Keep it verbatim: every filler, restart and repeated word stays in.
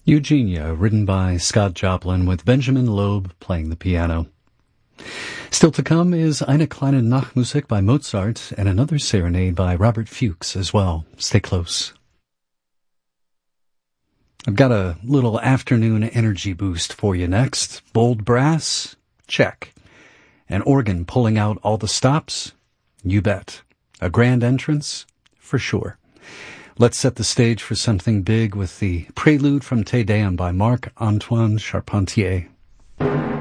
Eugenia, written by Scott Joplin with Benjamin Loeb playing the piano. Still to come is Eine kleine Nachtmusik by Mozart and another serenade by Robert Fuchs as well. Stay close. I've got a little afternoon energy boost for you next. Bold brass? Check. An organ pulling out all the stops? You bet. A grand entrance? For sure. Let's set the stage for something big with the prelude from Te Deum by Marc-Antoine Charpentier.